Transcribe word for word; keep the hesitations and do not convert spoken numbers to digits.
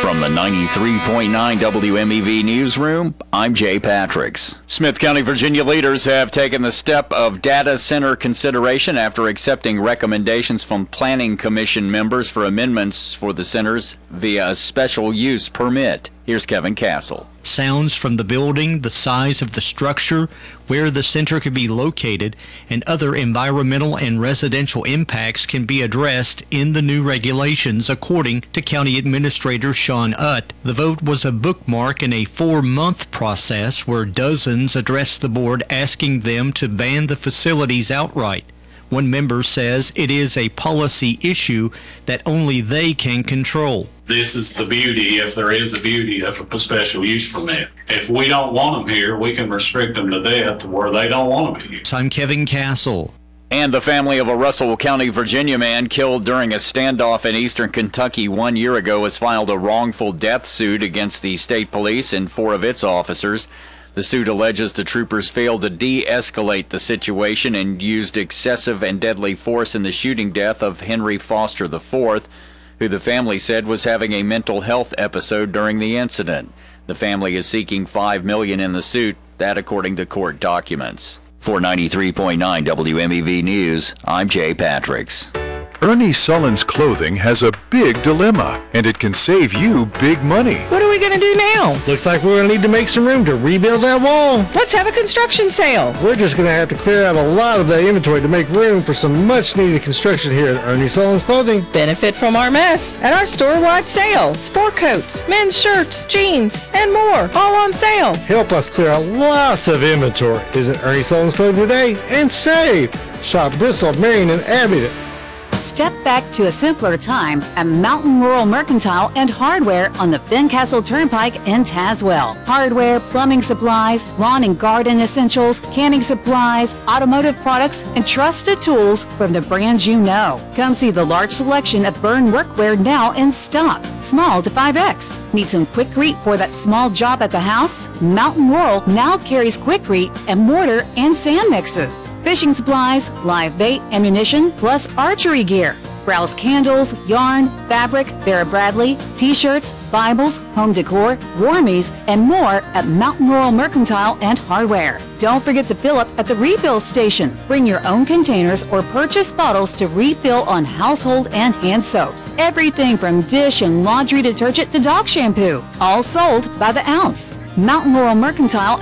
From the ninety-three point nine W M E V newsroom, I'm Jay Patricks. Smith County, Virginia leaders have taken the step of data center consideration after accepting recommendations from Planning Commission members for amendments for the centers via a special use permit. Here's Kevin Castle. Sounds from the building, the size of the structure, where the center could be located, and other environmental and residential impacts can be addressed in the new regulations, according to County Administrator Sean Utt. The vote was a bookmark in a four-month process where dozens addressed the board asking them to ban the facilities outright. One member says it is a policy issue that only they can control. This is the beauty, if there is a beauty, of a special use permit. If we don't want them here, we can restrict them to death to where they don't want them here. I'm Kevin Castle. And the family of a Russell County, Virginia man killed during a standoff in eastern Kentucky one year ago has filed a wrongful death suit against the state police and four of its officers. The suit alleges the troopers failed to de-escalate the situation and used excessive and deadly force in the shooting death of Henry Foster the fourth, who the family said was having a mental health episode during the incident. The family is seeking five million dollars in the suit, that according to court documents. For ninety-three point nine W M E V News, I'm Jay Patricks. Ernie Sullen's Clothing has a big dilemma, and it can save you big money. What are we going to do now? Looks like we're going to need to make some room to rebuild that wall. Let's have a construction sale. We're just going to have to clear out a lot of the inventory to make room for some much-needed construction here at Ernie Sullen's Clothing. Benefit from our mess at our store-wide sale. Sport coats, men's shirts, jeans, and more, all on sale. Help us clear out lots of inventory. Visit Ernie Sullen's Clothing today and save. Shop Bristol, Marion, and Abingdon. Step back to a simpler time at Mountain Rural Mercantile and Hardware on the Fincastle Turnpike in Tazewell. Hardware, plumbing supplies, lawn and garden essentials, canning supplies, automotive products, and trusted tools from the brands you know. Come see the large selection of Byrne workwear now in stock, small to five X. Need some Quikrete for that small job at the house? Mountain Rural now carries Quikrete and mortar and sand mixes. Fishing supplies, live bait, ammunition, plus archery gear. Browse candles, yarn, fabric, Vera Bradley, t-shirts, Bibles, home decor, warmies, and more at Mountain Rural Mercantile and Hardware. Don't forget to fill up at the refill station. Bring your own containers or purchase bottles to refill on household and hand soaps. Everything from dish and laundry detergent to dog shampoo. All sold by the ounce. Mountain Rural Mercantile